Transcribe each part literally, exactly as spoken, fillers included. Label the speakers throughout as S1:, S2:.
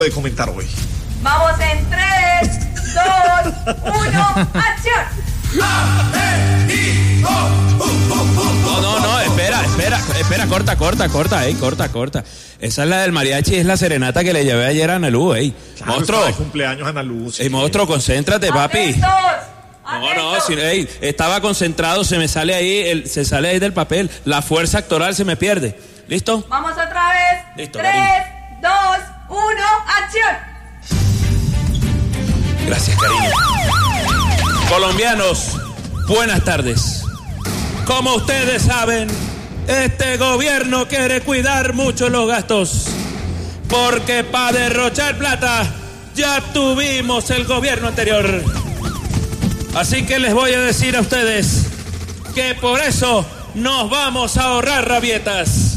S1: de comentar hoy.
S2: Vamos en tres, dos, uno, ¡acción!
S3: No, no, no, espera, espera, espera, corta, corta, corta, ey, corta, corta. Esa es la del mariachi, es la serenata que le llevé ayer a Analú, ey.
S1: Claro,
S3: Monstruo.
S1: de cumpleaños Analú. Sí.
S3: Ey, monstruo, concéntrate, papi.
S2: ¡Atentos!
S3: No, no, si, ey, estaba concentrado, se me sale ahí, el, se sale ahí del papel. La fuerza actoral se me pierde. ¿Listo?
S2: Vamos otra vez.
S3: Listo,
S2: tres, dos, uno, ¡acción!
S3: Gracias, cariño. Colombianos, buenas tardes. Como ustedes saben, este gobierno quiere cuidar mucho los gastos, porque para derrochar plata ya tuvimos el gobierno anterior. Así que les voy a decir a ustedes que por eso nos vamos a ahorrar rabietas.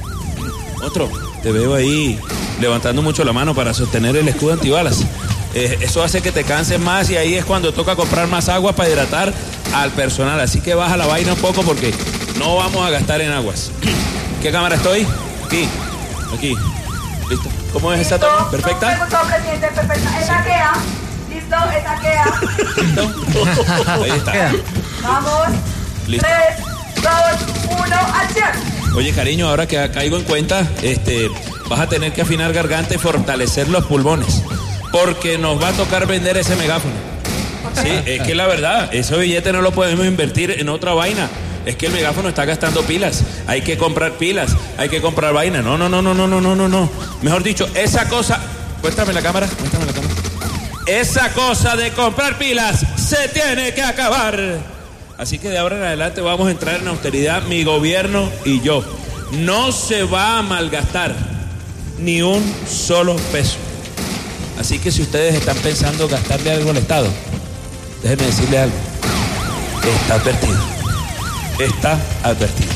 S3: Otro, te veo ahí levantando mucho la mano para sostener el escudo antibalas. Eh, eso hace que te canses más y ahí es cuando toca comprar más agua para hidratar al personal. Así que baja la vaina un poco porque no vamos a gastar en aguas. ¿Qué cámara estoy? Aquí, aquí. ¿Listo? ¿Cómo es esa toma? ¿Perfecta?
S2: Perfecto, presidente, perfecta. Esa
S3: Sí.
S2: queda. Listo, esa queda.
S3: ¿Listo? Ahí está.
S2: Vamos.
S3: Listo.
S2: tres, dos, uno, ¡acción!
S3: Oye, cariño, ahora que caigo en cuenta, este, vas a tener que afinar garganta y fortalecer los pulmones, porque nos va a tocar vender ese megáfono. Sí, es que la verdad, ese billete no lo podemos invertir en otra vaina. Es que el megáfono está gastando pilas. Hay que comprar pilas, hay que comprar vaina. No, no, no, no, no, no, no, no, no. Mejor dicho, esa cosa. Muéstrame la cámara, muéstrame la cámara. Esa cosa de comprar pilas se tiene que acabar. Así que de ahora en adelante vamos a entrar en austeridad, mi gobierno y yo. No se va a malgastar ni un solo peso. Así que si ustedes están pensando gastarle algo al Estado, déjenme decirle algo. Está advertido. Está advertido.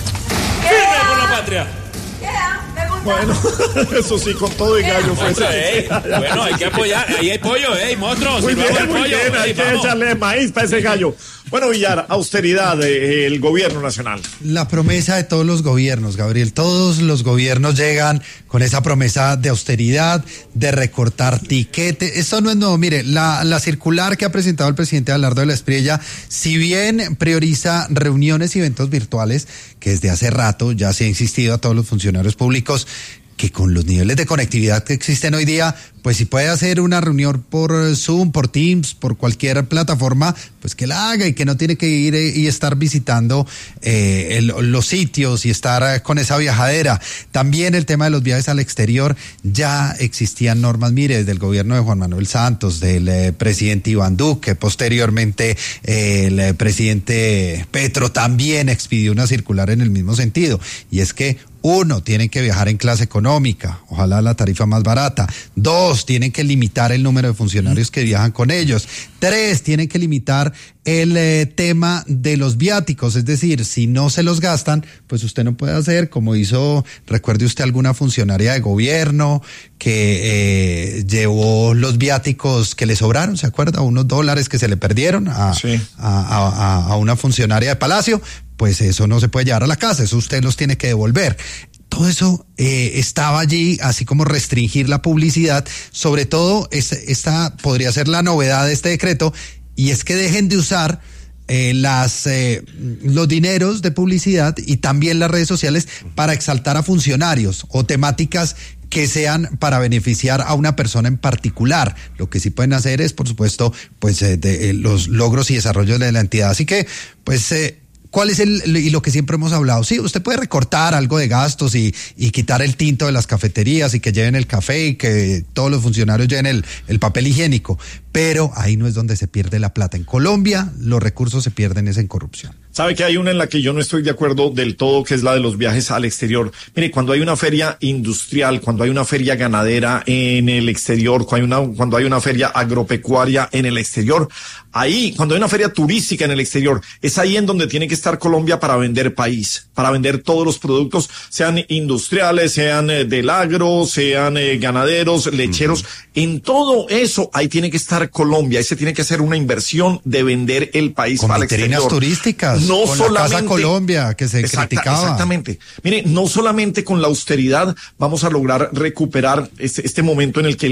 S3: ¡Firme por la patria!
S2: Queda, me gusta.
S1: Bueno, eso sí, con todo y gallo. Pues,
S3: Monstruo, ey, bueno, hay que apoyar. Ahí hay pollo, ey, monstruo.
S1: Muy
S3: sirvamos
S1: bien,
S3: el
S1: muy
S3: pollo,
S1: bien, hay
S3: ey,
S1: que
S3: vamos.
S1: echarle maíz para ese gallo. Bueno, Villar, austeridad del gobierno nacional.
S4: La promesa de todos los gobiernos, Gabriel. Todos los gobiernos llegan con esa promesa de austeridad, de recortar tiquetes. Esto no es nuevo. Mire, la, la circular que ha presentado el presidente Abelardo de la Espriella, si bien prioriza reuniones y eventos virtuales, que desde hace rato ya se ha insistido a todos los funcionarios públicos que con los niveles de conectividad que existen hoy día, pues si puede hacer una reunión por Zoom, por Teams, por cualquier plataforma, pues que la haga y que no tiene que ir y estar visitando eh, el, los sitios y estar con esa viajadera. También el tema de los viajes al exterior, ya existían normas, mire, desde el gobierno de Juan Manuel Santos, del eh, presidente Iván Duque, posteriormente eh, el eh, presidente Petro también expidió una circular en el mismo sentido, y es que uno, tienen que viajar en clase económica, ojalá la tarifa más barata. Dos, tienen que limitar el número de funcionarios que viajan con ellos. Tres, tienen que limitar el eh, tema de los viáticos, es decir, si no se los gastan, pues usted no puede hacer como hizo, recuerde usted alguna funcionaria de gobierno que eh, llevó los viáticos que le sobraron, ¿se acuerda? Unos dólares que se le perdieron a,
S1: sí.
S4: a, a, a una funcionaria de Palacio. Pues eso no se puede llevar a la casa, eso usted los tiene que devolver. Todo eso eh, estaba allí, así como restringir la publicidad. Sobre todo, es, esta podría ser la novedad de este decreto, y es que dejen de usar eh, las eh, los dineros de publicidad y también las redes sociales para exaltar a funcionarios o temáticas que sean para beneficiar a una persona en particular. Lo que sí pueden hacer es, por supuesto, pues eh, de, eh, los logros y desarrollos de la entidad. Así que, pues... Eh, ¿Cuál es el, y lo que siempre hemos hablado? Sí, usted puede recortar algo de gastos y, y quitar el tinto de las cafeterías y que lleven el café y que todos los funcionarios lleven el, el papel higiénico, pero ahí no es donde se pierde la plata. En Colombia los recursos se pierden es en corrupción.
S1: Sabe que hay una en la que yo no estoy de acuerdo del todo, que es la de los viajes al exterior. Mire, cuando hay una feria industrial, cuando hay una feria ganadera en el exterior, cuando hay una, cuando hay una feria agropecuaria en el exterior, ahí, cuando hay una feria turística en el exterior, es ahí en donde tiene que estar Colombia para vender país, para vender todos los productos, sean industriales, sean eh, del agro, sean eh, ganaderos, lecheros, uh-huh. En todo eso ahí tiene que estar Colombia, ahí se tiene que hacer una inversión de vender el país
S4: con
S1: al
S4: vitrinas
S1: exterior.
S4: turísticas.
S1: no
S4: con
S1: solamente
S4: la Casa Colombia, que se
S1: Exacta,
S4: criticaba.
S1: Exactamente. Mire, no solamente con la austeridad vamos a lograr recuperar este, este momento en el que